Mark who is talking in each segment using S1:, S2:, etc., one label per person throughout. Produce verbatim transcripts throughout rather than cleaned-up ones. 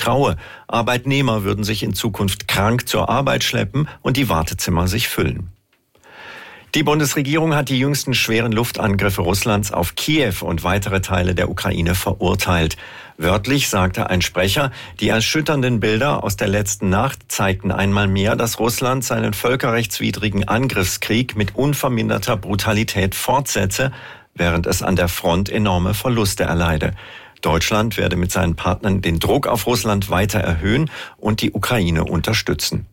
S1: traue. Arbeitnehmer würden sich in Zukunft krank zur Arbeit schleppen und die Wartezimmer sich füllen. Die Bundesregierung hat die jüngsten schweren Luftangriffe Russlands auf Kiew und weitere Teile der Ukraine verurteilt. Wörtlich sagte ein Sprecher, die erschütternden Bilder aus der letzten Nacht zeigten einmal mehr, dass Russland seinen völkerrechtswidrigen Angriffskrieg mit unverminderter Brutalität fortsetze, während es an der Front enorme Verluste erleide. Deutschland werde mit seinen Partnern den Druck auf Russland weiter erhöhen und die Ukraine unterstützen.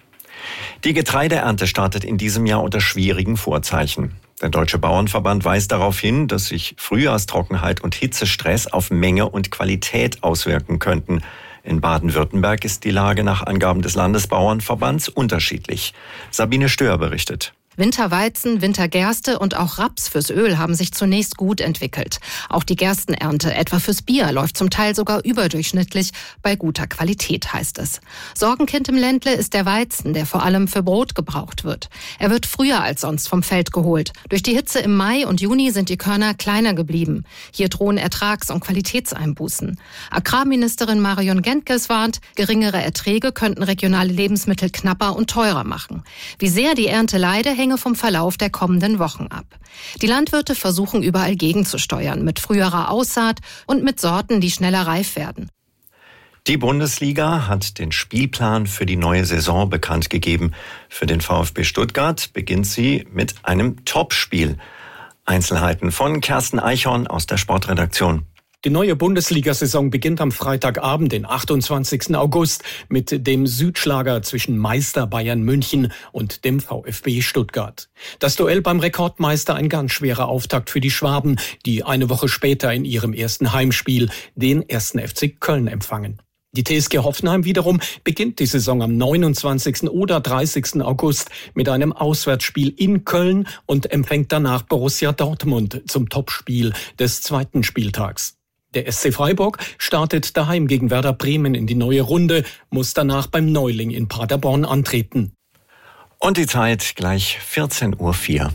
S1: Die Getreideernte startet in diesem Jahr unter schwierigen Vorzeichen. Der Deutsche Bauernverband weist darauf hin, dass sich Frühjahrstrockenheit und Hitzestress auf Menge und Qualität auswirken könnten. In Baden-Württemberg ist die Lage nach Angaben des Landesbauernverbands unterschiedlich. Sabine Stör berichtet.
S2: Winterweizen, Wintergerste und auch Raps fürs Öl haben sich zunächst gut entwickelt. Auch die Gerstenernte, etwa fürs Bier, läuft zum Teil sogar überdurchschnittlich bei guter Qualität, heißt es. Sorgenkind im Ländle ist der Weizen, der vor allem für Brot gebraucht wird. Er wird früher als sonst vom Feld geholt. Durch die Hitze im Mai und Juni sind die Körner kleiner geblieben. Hier drohen Ertrags- und Qualitätseinbußen. Agrarministerin Marion Gentges warnt, geringere Erträge könnten regionale Lebensmittel knapper und teurer machen. Wie sehr die Ernte leide, hänge vom Verlauf der kommenden Wochen ab. Die Landwirte versuchen überall gegenzusteuern, mit früherer Aussaat und mit Sorten, die schneller reif werden.
S1: Die Bundesliga hat den Spielplan für die neue Saison bekannt gegeben. Für den VfB Stuttgart beginnt sie mit einem Topspiel. Einzelheiten von Kersten Eichhorn aus der Sportredaktion.
S3: Die neue Bundesliga-Saison beginnt am Freitagabend, den achtundzwanzigsten August, mit dem Südschlager zwischen Meister Bayern München und dem VfB Stuttgart. Das Duell beim Rekordmeister ein ganz schwerer Auftakt für die Schwaben, die eine Woche später in ihrem ersten Heimspiel den ersten F C Köln empfangen. Die T S G Hoffenheim wiederum beginnt die Saison am neunundzwanzigsten oder dreißigsten August mit einem Auswärtsspiel in Köln und empfängt danach Borussia Dortmund zum Topspiel des zweiten Spieltags. Der S C Freiburg startet daheim gegen Werder Bremen in die neue Runde, muss danach beim Neuling in Paderborn antreten.
S1: Und die Zeit gleich vierzehn Uhr vier.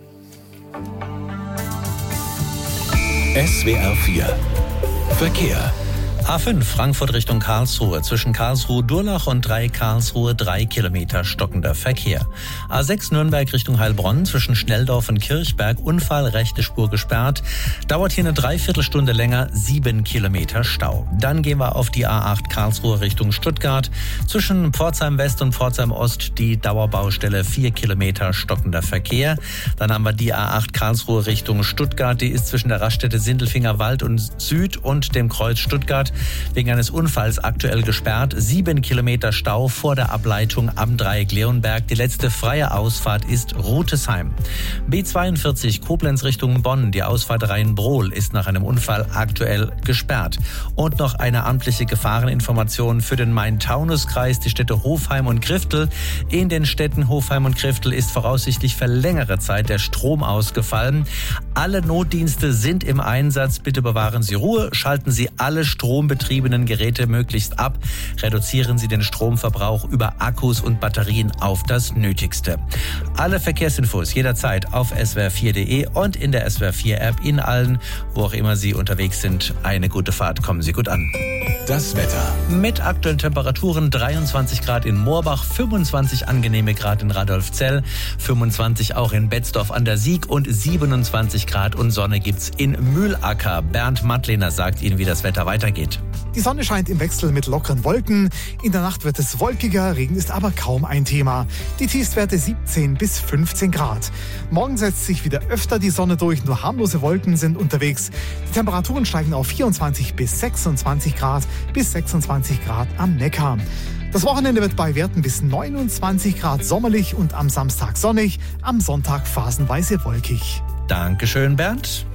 S4: S W R vier Verkehr.
S5: A fünf Frankfurt Richtung Karlsruhe. Zwischen Karlsruhe-Durlach und drei Karlsruhe drei Kilometer stockender Verkehr. A sechs Nürnberg Richtung Heilbronn. Zwischen Schnelldorf und Kirchberg Unfall, rechte Spur gesperrt. Dauert hier eine Dreiviertelstunde länger, sieben Kilometer Stau. Dann gehen wir auf die A acht Karlsruhe Richtung Stuttgart. Zwischen Pforzheim West und Pforzheim Ost die Dauerbaustelle, vier Kilometer stockender Verkehr. Dann haben wir die A acht Karlsruhe Richtung Stuttgart. Die ist zwischen der Raststätte Sindelfinger Wald und Süd und dem Kreuz Stuttgart wegen eines Unfalls aktuell gesperrt. Sieben Kilometer Stau vor der Ableitung am Dreieck Leonberg. Die letzte freie Ausfahrt ist Rutesheim. B zweiundvierzig Koblenz Richtung Bonn. Die Ausfahrt Rhein-Brohl ist nach einem Unfall aktuell gesperrt. Und noch eine amtliche Gefahreninformation für den Main-Taunus-Kreis, die Städte Hofheim und Kriftel. In den Städten Hofheim und Kriftel ist voraussichtlich für längere Zeit der Strom ausgefallen. Alle Notdienste sind im Einsatz. Bitte bewahren Sie Ruhe. Schalten Sie alle Strom betriebenen Geräte möglichst ab. Reduzieren Sie den Stromverbrauch über Akkus und Batterien auf das Nötigste. Alle Verkehrsinfos jederzeit auf S W R vier punkt de und in der S W R vier App in allen, wo auch immer Sie unterwegs sind. Eine gute Fahrt, kommen Sie gut an.
S4: Das Wetter.
S5: Mit aktuellen Temperaturen dreiundzwanzig Grad in Moorbach, fünfundzwanzig angenehme Grad in Radolfzell, fünfundzwanzig auch in Betzdorf an der Sieg und siebenundzwanzig Grad und Sonne gibt's in Mühlacker. Bernd Mattlehner sagt Ihnen, wie das Wetter weitergeht.
S6: Die Sonne scheint im Wechsel mit lockeren Wolken. In der Nacht wird es wolkiger, Regen ist aber kaum ein Thema. Die Tiefstwerte siebzehn bis fünfzehn Grad. Morgen setzt sich wieder öfter die Sonne durch, nur harmlose Wolken sind unterwegs. Die Temperaturen steigen auf vierundzwanzig bis sechsundzwanzig Grad, bis sechsundzwanzig Grad am Neckar. Das Wochenende wird bei Werten bis neunundzwanzig Grad sommerlich und am Samstag sonnig, am Sonntag phasenweise wolkig.
S5: Dankeschön, Bernd.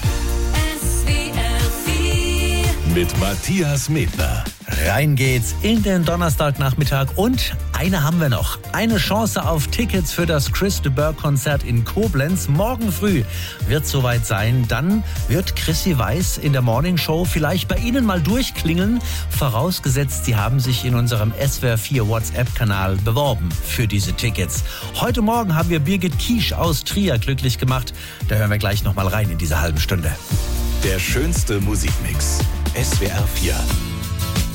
S4: Mit Matthias Medner.
S5: Rein geht's in den Donnerstagnachmittag und eine haben wir noch. Eine Chance auf Tickets für das Chris de Burgh-Konzert in Koblenz. Morgen früh wird soweit sein. Dann wird Chrissy Weiß in der Morning Show vielleicht bei Ihnen mal durchklingeln. Vorausgesetzt, Sie haben sich in unserem S W R vier WhatsApp-Kanal beworben für diese Tickets. Heute Morgen haben wir Birgit Kiesch aus Trier glücklich gemacht. Da hören wir gleich noch mal rein in diese halben Stunde.
S4: Der schönste Musikmix. S W R vier.